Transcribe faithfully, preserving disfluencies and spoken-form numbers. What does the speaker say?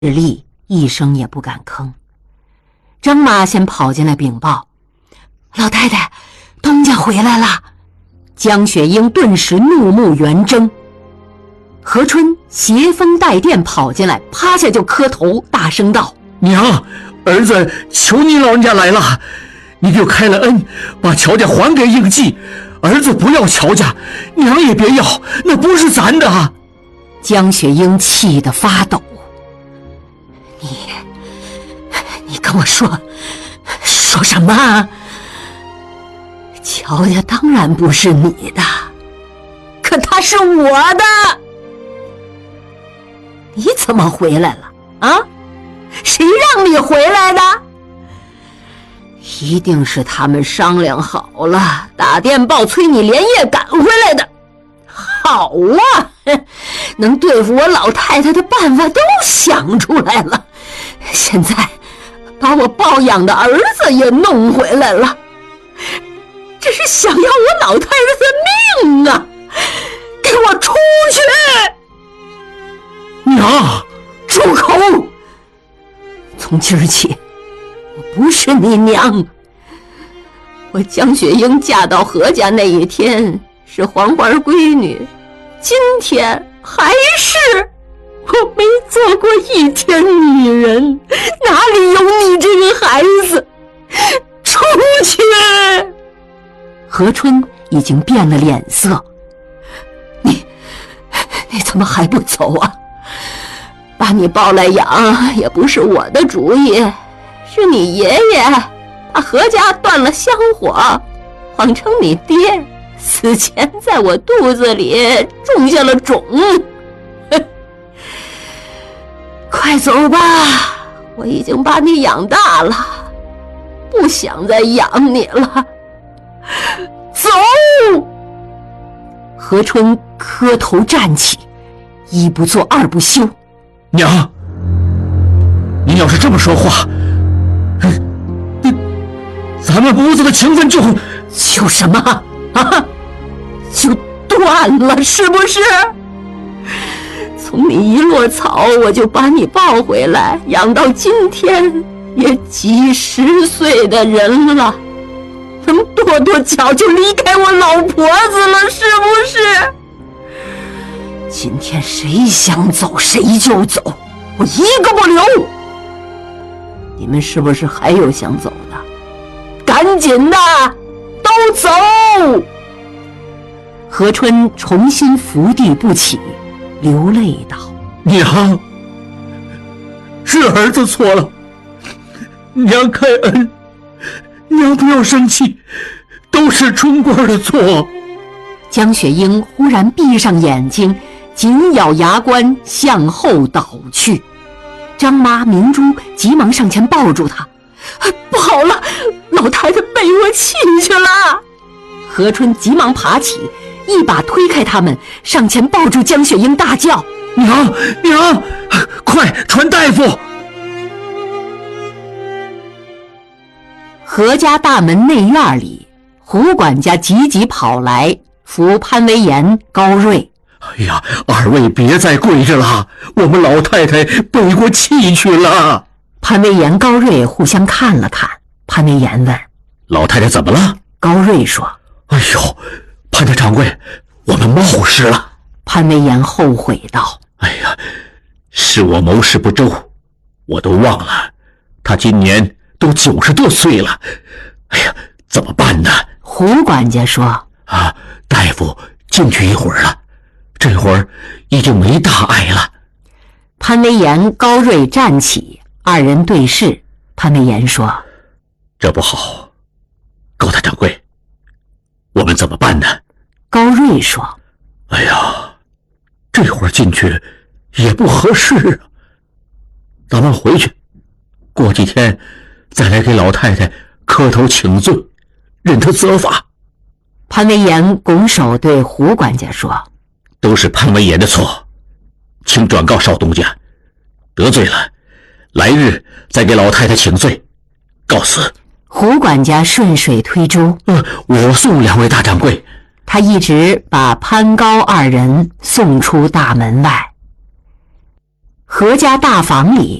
力，一声也不敢吭。张妈先跑进来禀报：“老太太，东家回来了。”江雪英顿时怒目圆睁。何春携风带电跑进来，趴下就磕头，大声道：“ 娘，儿子求你老人家来了，你给我开了恩，把乔家还给应季，儿子不要乔家，娘也别要，那不是咱的。” 江雪英气得发抖：“你你跟我说说什么？乔家当然不是你的，可他是我的。你怎么回来了啊？谁让你回来的？一定是他们商量好了，打电报催你连夜赶回来的。好啊，能对付我老太太的办法都想出来了，现在把我抱养的儿子也弄回来了，这是想要我老太太的命啊！给我出去！” 娘， 住口！从今儿起，我不是你娘。我江雪英嫁到何家那一天是黄花闺女，今天还是。我没做过一天女人，哪里有你这个孩子？出去！何春已经变了脸色。你，你怎么还不走啊？把你抱来养也不是我的主意，是你爷爷把何家断了香火，谎称你爹死前在我肚子里种下了种。快走吧，我已经把你养大了，不想再养你了。走！何春磕头站起，一不做二不休。 娘，你要是这么说话，咱们母子的情分就就什么啊？就断了，是不是？从你一落草，我就把你抱回来，养到今天也几十岁的人了，能跺跺脚就离开我老婆子了，是不是？今天谁想走谁就走，我一个不留。你们是不是还有想走的？赶紧的，都走！何春重新伏地不起，流泪道：“ 娘，是儿子错了，娘开恩，娘不要生气，都是春官的错。” 江雪英忽然闭上眼睛，紧咬牙关向后倒去。张妈明珠急忙上前抱住她：“不好了，老太太背我气去了！”何春急忙爬起，一把推开他们，上前抱住江雪英，大叫：“ 娘娘，快传大夫！” 何家大门内院里，胡管家急急跑来扶潘维言、高瑞。 “哎呀，二位别再跪着了，我们老太太背过气去了。” 潘维言、高瑞互相看了看。潘维言问：“ 老太太怎么了？” 高瑞说：“ 哎呦，潘大掌柜，我们冒失了。” 潘维言后悔道：“ 哎呀，是我谋事不周，我都忘了，他今年都九十多岁了。哎呀，怎么办呢？” 胡管家说：“ 啊，大夫进去一会儿了，这会儿已经没大碍了。” 潘维言、高瑞站起，二人对视。潘维言说：“ 这不好，高大掌柜，我们怎么办呢？” 高瑞说：“ 哎呀，这会儿进去也不合适啊，咱们回去，过几天再来给老太太磕头请罪，任他责罚。” 潘维言拱手对胡管家说：“ 都是潘维言的错，请转告少东家，得罪了，来日再给老太太请罪，告辞。” 胡管家顺水推舟：“ 呃，我送两位大掌柜。” 他一直把潘高二人送出大门外。 何家大房里，